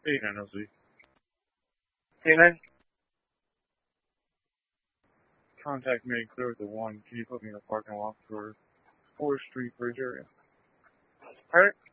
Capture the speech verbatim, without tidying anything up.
Hey, N O Z. Hey, man. Contact made clear with the one. Can you put me in the parking lot for Fourth Street Bridge area? Alright.